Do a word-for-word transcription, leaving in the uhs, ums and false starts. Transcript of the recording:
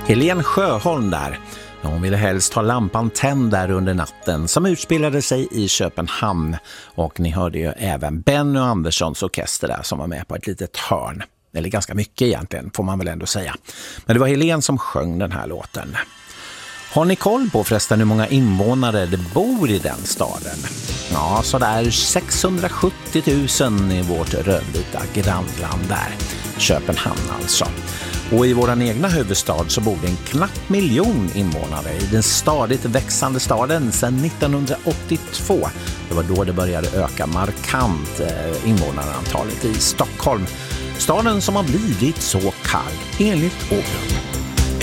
Helene Sjöholm där. Hon ville helst ha lampan tänd där under natten, som utspelade sig i Köpenhamn. Och ni hörde ju även Benny och Anderssons orkester där som var med på ett litet hörn. Eller ganska mycket egentligen, får man väl ändå säga. Men det var Helene som sjöng den här låten. Har ni koll på förresten hur många invånare det bor i den staden? Ja, så där sexhundrasjuttio tusen i vårt rödvita grannland där. Köpenhamn alltså. Och i våran egna huvudstad så bor det en knapp miljon invånare i den stadigt växande staden sedan nittonhundraåttiotvå. Det var då det började öka markant invånarantalet i Stockholm. Staden som har blivit så kall enligt Ågren.